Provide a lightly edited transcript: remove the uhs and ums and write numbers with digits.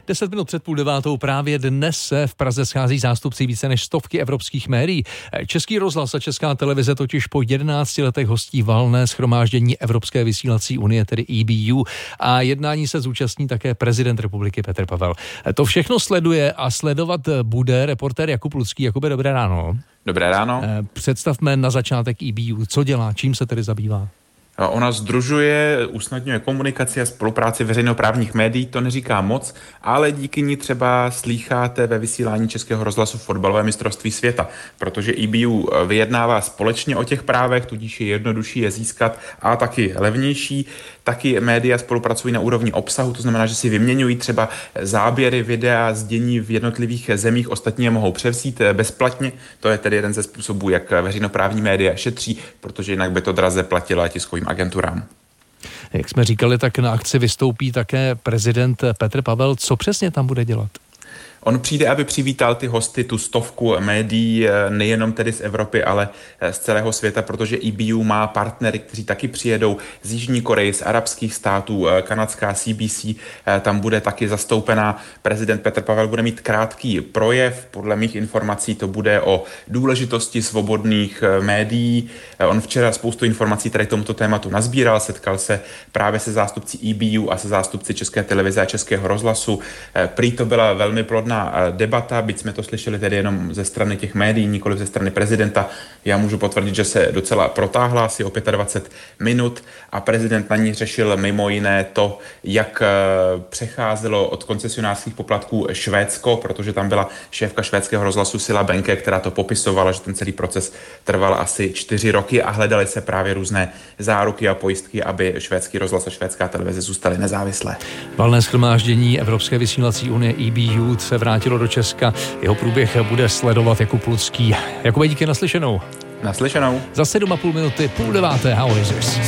10 minut před 8:30 právě dnes se v Praze schází zástupci více než 100 evropských médií. Český rozhlas a Česká televize totiž po 11 letech hostí valné shromáždění Evropské vysílací unie, tedy EBU, a jednání se zúčastní také prezident republiky Petr Pavel. To všechno sleduje a sledovat bude reportér Jakub Lucký. Jakube, dobré ráno. Dobré ráno. Představme na začátek EBU. Co dělá, čím se tedy zabývá? Ona sdružuje, usnadňuje komunikaci a spolupráci veřejnoprávních médií, to neříká moc, ale díky ní třeba slýcháte ve vysílání Českého rozhlasu fotbalové mistrovství světa, protože EBU vyjednává společně o těch právech, tudíž je jednodušší je získat a taky levnější. Taky média spolupracují na úrovni obsahu, to znamená, že si vyměňují třeba záběry, videa z dění v jednotlivých zemích, ostatní je mohou převzít bezplatně. To je tedy jeden ze způsobů, jak veřejnoprávní média šetří, protože jinak by to draze platilo tiskovým agenturám. Jak jsme říkali, tak na akci vystoupí také prezident Petr Pavel. Co přesně tam bude dělat? On přijde, aby přivítal ty hosty, tu 100 médií, nejenom tedy z Evropy, ale z celého světa, protože EBU má partnery, kteří taky přijedou z Jižní Koreje, z arabských států, kanadská CBC, tam bude taky zastoupená. Prezident Petr Pavel bude mít krátký projev, podle mých informací to bude o důležitosti svobodných médií. On včera spoustu informací tady tomuto tématu nazbíral, setkal se právě se zástupci EBU a se zástupci České televize a Českého rozhlasu. Prý to byla velmi plodná debata, byť jsme to slyšeli tedy jenom ze strany těch médií, nikoliv ze strany prezidenta. Já můžu potvrdit, že se docela protáhla asi o 25 minut a prezident na ní řešil mimo jiné to, jak přecházelo od koncesionářských poplatků Švédsko, protože tam byla šéfka švédského rozhlasu Silla Benke, která to popisovala, že ten celý proces trval asi 4 roky a hledaly se právě různé záruky a pojistky, aby švédský rozhlas a švédská televize zůstaly nezávislé. Valné shromáždění Evropské vysílací unie EBU se vrátilo do Česka. Jeho průběh bude sledovat Jakub Lucký. Jakube, díky, naslyšenou. Naslyšenou. Za 7,5 minuty, 8:30. How is this?